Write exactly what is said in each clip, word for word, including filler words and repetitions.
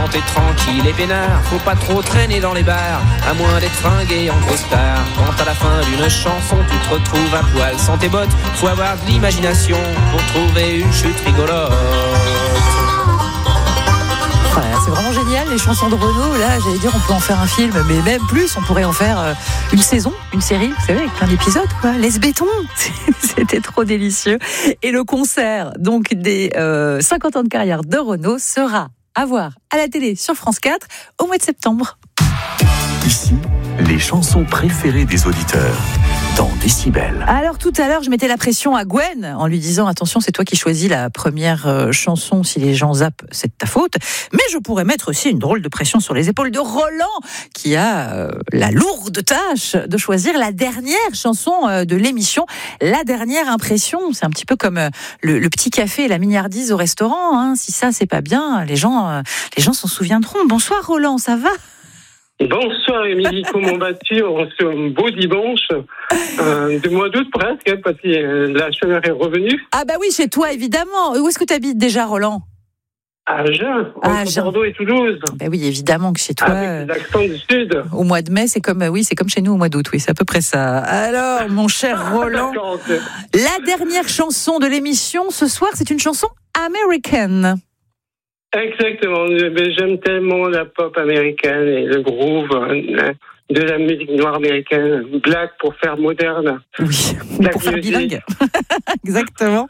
t'es tranquille et peinard, faut pas trop traîner dans les bars, à moins d'être fringué en costard. Quand à la fin d'une chanson tu te retrouves à poil sans tes bottes, faut avoir de l'imagination pour trouver une chute rigolote. Voilà, c'est vraiment génial les chansons de Renaud. Là, j'allais dire, on peut en faire un film, mais même plus, on pourrait en faire euh, une saison, une série, vous savez, avec plein d'épisodes, quoi. Laisse béton, c'était trop délicieux. Et le concert, donc des euh, cinquante ans de carrière de Renaud, sera à voir à la télé sur France quatre au mois de septembre. Ici, les chansons préférées des auditeurs dans Décibel. Alors tout à l'heure, je mettais la pression à Gwen en lui disant attention, c'est toi qui choisis la première euh, chanson. Si les gens zappent, c'est de ta faute. Mais je pourrais mettre aussi une drôle de pression sur les épaules de Roland, qui a euh, la lourde tâche de choisir la dernière chanson euh, de l'émission, la dernière impression. C'est un petit peu comme euh, le, le petit café et la mignardise au restaurant. Hein. Si ça, c'est pas bien, les gens, euh, les gens s'en souviendront. Bonsoir Roland, ça va ? Bonsoir Émilie, comment vas-tu en ce beau dimanche euh, du mois d'août presque, parce que euh, la chaleur est revenue. Ah bah oui, chez toi évidemment. Où est-ce que tu habites déjà, Roland ? À Agen, entre Agen. Bordeaux et Toulouse. Ben oui, évidemment que chez toi. Avec l'accent du sud. Au mois de mai, c'est comme oui, c'est comme chez nous au mois d'août, oui, c'est à peu près ça. Alors, mon cher Roland, la dernière chanson de l'émission ce soir, c'est une chanson American. Exactement. J'aime tellement la pop américaine et le groove de la musique noire américaine, black pour faire moderne. Oui, pour faire bilingue. Exactement.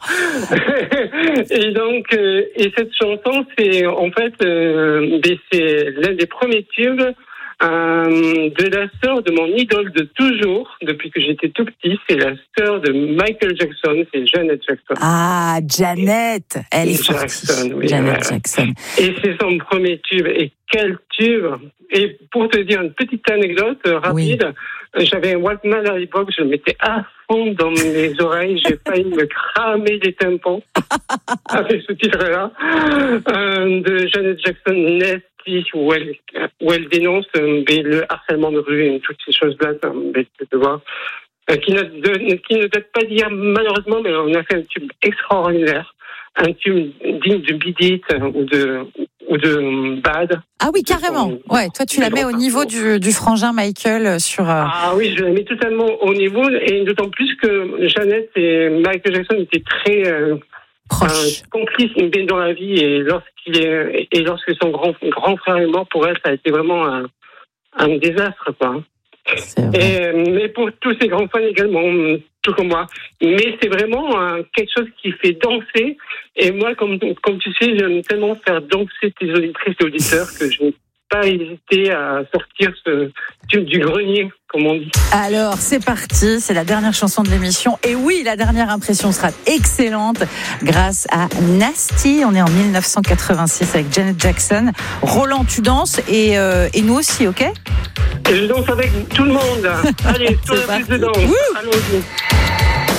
Et donc, euh, et cette chanson, c'est en fait, euh, c'est l'un des premiers tubes euh, de la sœur de mon idole de toujours, depuis que j'étais tout petit. C'est la sœur de Michael Jackson, c'est Janet Jackson. Ah, Janet, elle est forte. Oui, Janet ouais. Jackson. Et c'est son premier tube. Et quel tube! Et pour te dire une petite anecdote euh, rapide, oui. J'avais un Walkman à l'époque, je le mettais à fond dans mes oreilles, j'ai failli me cramer les tympans avec ce titre-là euh, de Janet Jackson, Nasty, où elle, où elle dénonce euh, le harcèlement de rue et toutes ces choses-là, de voir. Euh, qui, ne, de, qui ne date pas d'hier malheureusement, mais on a fait un tube extraordinaire, un tube digne de Beat It ou de ou de Bad. Ah oui, carrément. Ouais, toi tu la mets au niveau du, du frangin Michael sur. Euh... Ah oui, je la mets totalement au niveau, et d'autant plus que Janet et Michael Jackson étaient très euh, proches, euh, complices dans la vie, et lorsqu'il est et lorsque son grand grand frère est mort, pour elle, ça a été vraiment un, un désastre, quoi. Et, mais pour tous ces grands fans également, tout comme moi. Mais c'est vraiment euh, quelque chose qui fait danser. Et moi, comme, comme tu sais, j'aime tellement faire danser tes auditrices et auditeurs que je n'ai pas hésité à sortir ce tube du grenier, comme on dit. Alors, c'est parti. C'est la dernière chanson de l'émission. Et oui, la dernière impression sera excellente grâce à Nasty. On est en dix-neuf cent quatre-vingt-six avec Janet Jackson. Roland, tu danses et, euh, et nous aussi, ok ? Et je danse avec tout le monde. Allez, tout le monde dedans. Allons-y.